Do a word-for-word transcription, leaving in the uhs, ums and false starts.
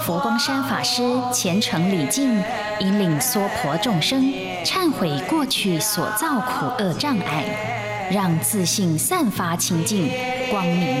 佛光山法师虔诚礼敬，引领娑婆众生忏悔过去所造苦恶障碍，让自信散发清净光明